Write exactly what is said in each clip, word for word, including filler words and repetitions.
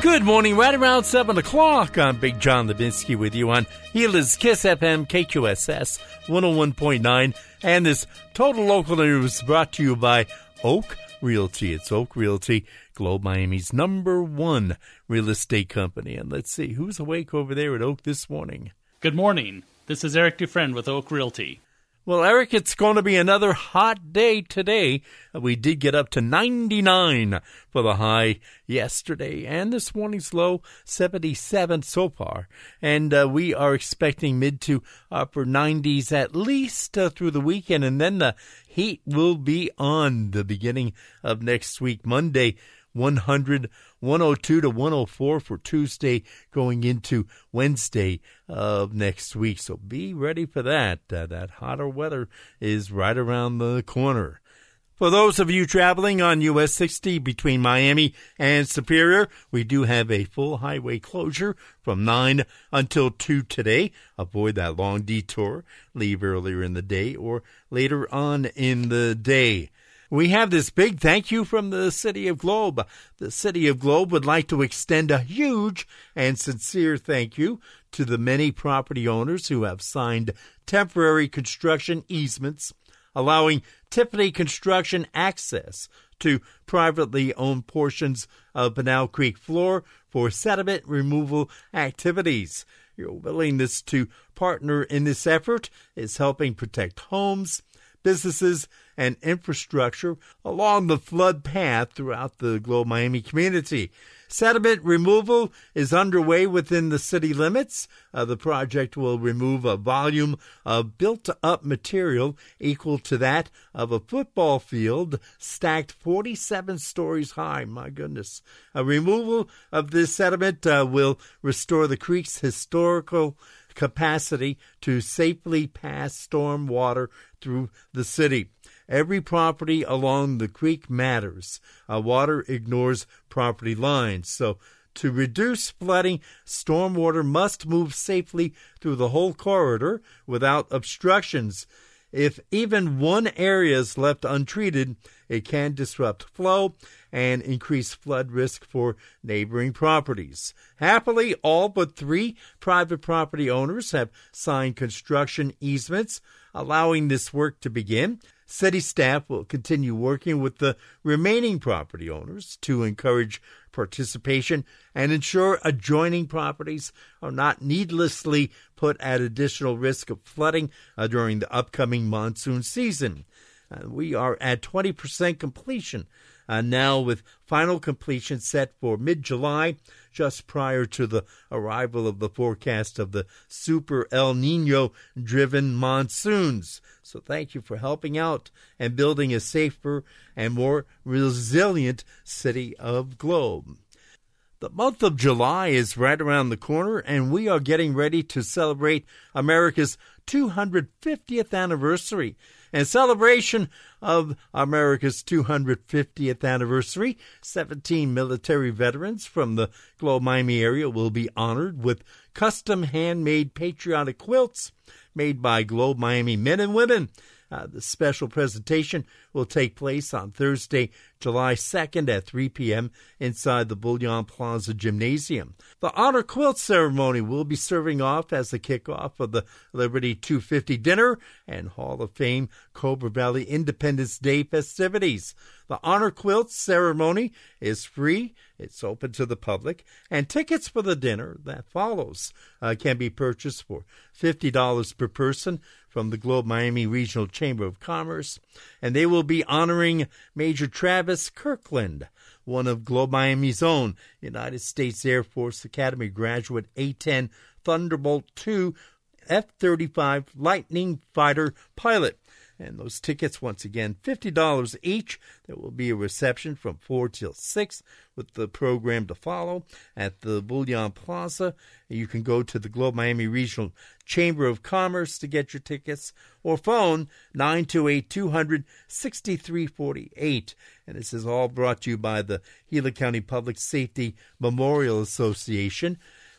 Good morning, right around seven o'clock. I'm Big John Levinsky with you on Gila's Kiss F M, K Q S S one oh one point nine. And this Total Local News brought to you by Oak Realty. It's Oak Realty, Globe Miami's number one real estate company. And let's see, who's awake over there at Oak this morning? Good morning. This is Eric Dufresne with Oak Realty. Well, Eric, it's going to be another hot day today. We did get up to ninety-nine for the high yesterday, and this morning's low, seventy-seven so far. And uh, we are expecting mid to upper nineties at least uh, through the weekend, and then the heat will be on the beginning of next week, Monday. one hundred, one oh two to one oh four for Tuesday going into Wednesday of next week. So be ready for that. Uh, that hotter weather is right around the corner. For those of you traveling on U S sixty between Miami and Superior, we do have a full highway closure from nine until two today. Avoid that long detour. Leave earlier in the day or later on in the day. We have this big thank you from the City of Globe. The City of Globe would like to extend a huge and sincere thank you to the many property owners who have signed temporary construction easements, allowing Tiffany Construction access to privately owned portions of Pinal Creek floor for sediment removal activities. Your willingness to partner in this effort is helping protect homes, businesses, and infrastructure along the flood path throughout the Globe Miami community. Sediment removal is underway within the city limits. Uh, the project will remove a volume of built-up material equal to that of a football field stacked forty-seven stories high. My goodness. A removal of this sediment uh, will restore the creek's historical capacity to safely pass storm water through the city. Every property along the creek matters. Uh, water ignores property lines. So to reduce flooding, stormwater must move safely through the whole corridor without obstructions. If even one area is left untreated, it can disrupt flow and increase flood risk for neighboring properties. Happily, all but three private property owners have signed construction easements, allowing this work to begin. City staff will continue working with the remaining property owners to encourage participation and ensure adjoining properties are not needlessly put at additional risk of flooding uh, during the upcoming monsoon season. Uh, we are at twenty percent completion uh, now, with final completion set for mid-July, just prior to the arrival of the forecast of the Super El Nino-driven monsoons. So thank you for helping out and building a safer and more resilient City of Globe. The month of July is right around the corner, and we are getting ready to celebrate America's two hundred fiftieth anniversary. In celebration of America's two hundred fiftieth anniversary, seventeen military veterans from the Globe Miami area will be honored with custom handmade patriotic quilts made by Globe Miami men and women. Uh, the special presentation will take place on Thursday, July second at three p.m. inside the Bullion Plaza Gymnasium. The honor quilt ceremony will be serving off as the kickoff of the Liberty two fifty dinner and Hall of Fame Cobra Valley Independence Day festivities. The honor quilt ceremony is free. It's open to the public, and tickets for the dinner that follows uh, can be purchased for fifty dollars per person from the Globe Miami Regional Chamber of Commerce, and they will be honoring Major Travis Kirkland, one of Globe Miami's own United States Air Force Academy graduate A ten Thunderbolt two F thirty-five Lightning Fighter pilot. And those tickets, once again, fifty dollars each. There will be a reception from four till six with the program to follow at the Bullion Plaza. You can go to the Globe Miami Regional Chamber of Commerce to get your tickets, or phone nine two eight, two hundred, sixty-three forty-eight. And this is all brought to you by the Gila County Public Safety Memorial Association.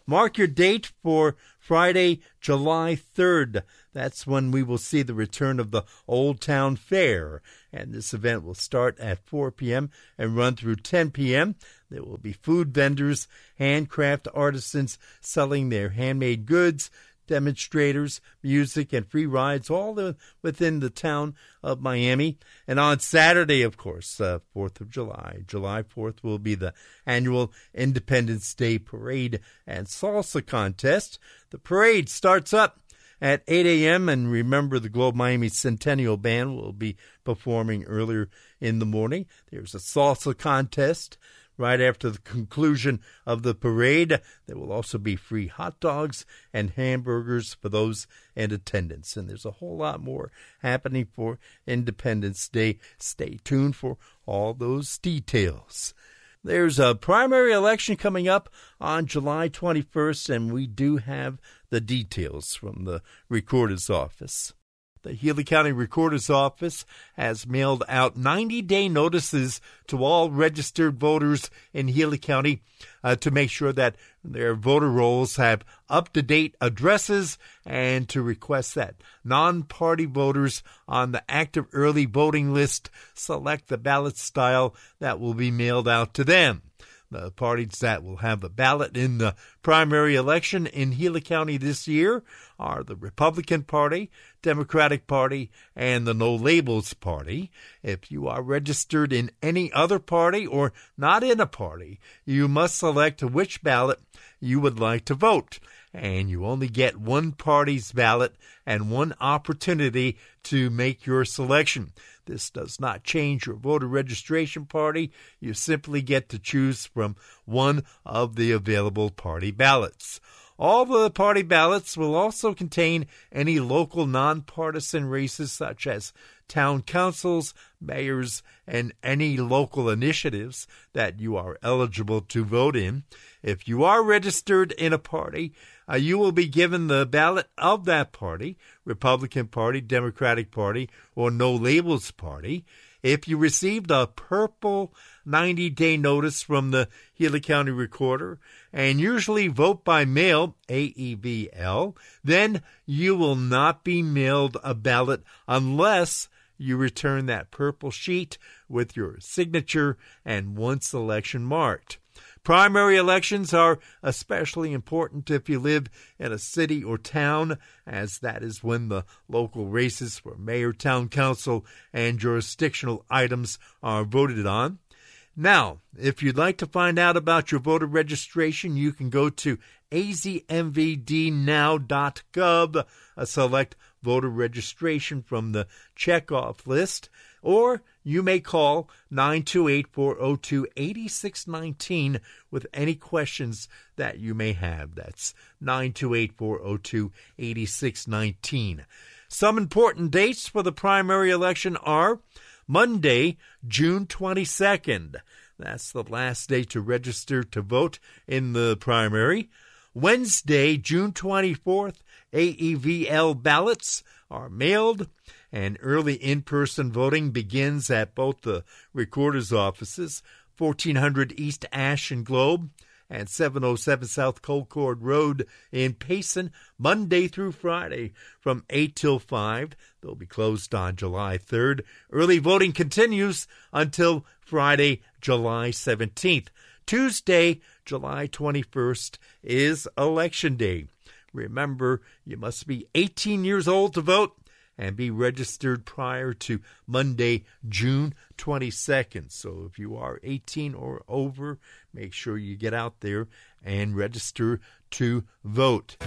Mark your date for Friday, July third. That's when we will see the return of the Old Town Fair. And this event will start at four p.m. and run through ten p.m. There will be food vendors, handcraft artisans selling their handmade goods, demonstrators, music, and free rides, all the, within the town of Miami. And on Saturday, of course, uh, fourth of July, July fourth, will be the annual Independence Day Parade and Salsa Contest. The parade starts up at eight a.m., and remember, the Globe Miami Centennial Band will be performing earlier in the morning. There's a salsa contest right after the conclusion of the parade. There will also be free hot dogs and hamburgers for those in attendance. And there's a whole lot more happening for Independence Day. Stay tuned for all those details. There's a primary election coming up on July twenty-first, and we do have the details from the Recorder's Office. The Healy County Recorder's Office has mailed out ninety-day notices to all registered voters in Healy County uh, to make sure that their voter rolls have up-to-date addresses, and to request that non-party voters on the active early voting list select the ballot style that will be mailed out to them. The parties that will have a ballot in the primary election in Healy County this year are the Republican Party, Democratic Party, and the No Labels Party. If you are registered in any other party or not in a party, you must select which ballot you would like to vote. And you only get one party's ballot and one opportunity to make your selection. This does not change your voter registration party. You simply get to choose from one of the available party ballots. All the party ballots will also contain any local nonpartisan races such as town councils, mayors, and any local initiatives that you are eligible to vote in. If you are registered in a party, uh, you will be given the ballot of that party, Republican Party, Democratic Party, or No Labels Party. If you received a purple ninety-day notice from the Healy County Recorder and usually vote by mail, A E B L, then you will not be mailed a ballot unless you return that purple sheet with your signature and one selection marked. Primary elections are especially important if you live in a city or town, as that is when the local races for mayor, town council, and jurisdictional items are voted on. Now, if you'd like to find out about your voter registration, you can go to a z m v d now dot gov, uh, select voter registration from the checkoff list, or you may call nine two eight, four oh two, eight six one nine with any questions that you may have. That's nine two eight, four oh two, eight six one nine. Some important dates for the primary election are Monday, June twenty-second. That's the last day to register to vote in the primary. Wednesday, June twenty-fourth, A E V L ballots are mailed, and early in-person voting begins at both the recorder's offices, fourteen hundred East Ash and Globe and seven oh seven South Colcord Road in Payson, Monday through Friday from eight till five. They'll be closed on July third. Early voting continues until Friday, July seventeenth. Tuesday, July twenty-first, is Election Day. Remember, you must be eighteen years old to vote and be registered prior to Monday, June twenty-second. So if you are eighteen or over, make sure you get out there and register to vote.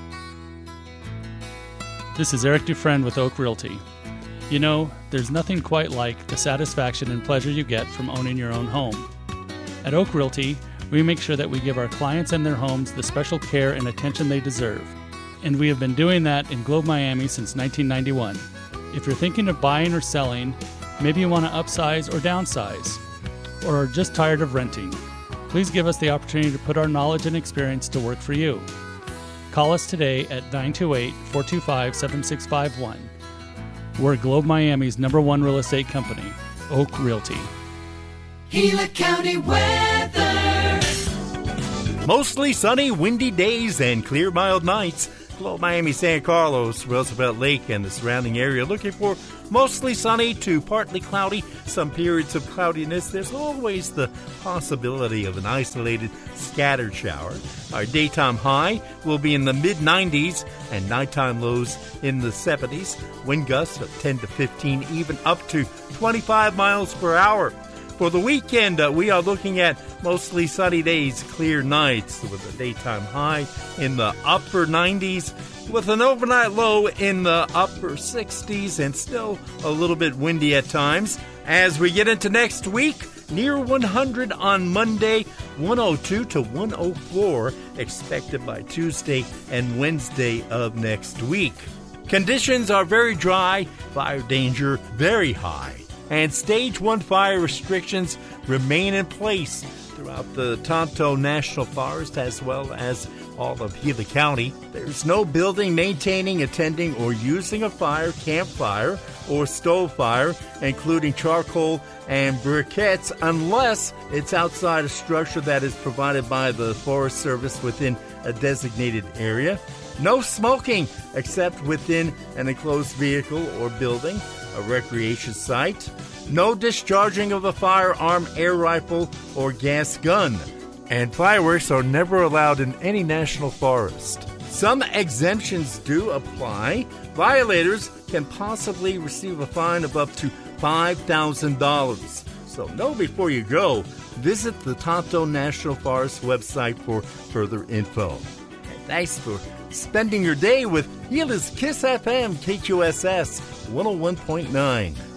This is Eric Dufresne with Oak Realty. You know, there's nothing quite like the satisfaction and pleasure you get from owning your own home. At Oak Realty, we make sure that we give our clients and their homes the special care and attention they deserve. And we have been doing that in Globe Miami since nineteen ninety-one. If you're thinking of buying or selling, maybe you want to upsize or downsize, or are just tired of renting, please give us the opportunity to put our knowledge and experience to work for you. Call us today at nine two eight, four two five, seven six five one. We're Globe Miami's number one real estate company, Oak Realty. Gila County weather. Mostly sunny, windy days and clear, mild nights. Below Miami, San Carlos, Roosevelt Lake, and the surrounding area. Looking for mostly sunny to partly cloudy. Some periods of cloudiness. There's always the possibility of an isolated scattered shower. Our daytime high will be in the mid nineties and nighttime lows in the seventies. Wind gusts of ten to fifteen, even up to twenty-five miles per hour. For the weekend, uh, we are looking at mostly sunny days, clear nights with a daytime high in the upper nineties with an overnight low in the upper sixties and still a little bit windy at times. As we get into next week, near one hundred on Monday, one oh two to one oh four expected by Tuesday and Wednesday of next week. Conditions are very dry, fire danger very high. And Stage one fire restrictions remain in place throughout the Tonto National Forest as well as all of Gila County. There's no building, maintaining, attending, or using a fire, campfire, or stove fire, including charcoal and briquettes, unless it's outside a structure that is provided by the Forest Service within a designated area. No smoking except within an enclosed vehicle or building, a recreation site. No discharging of a firearm, air rifle, or gas gun. And fireworks are never allowed in any national forest. Some exemptions do apply. Violators can possibly receive a fine of up to five thousand dollars. So know before you go. Visit the Tonto National Forest website for further info. And thanks for spending your day with Gila's Kiss F M K Q S S one oh one point nine.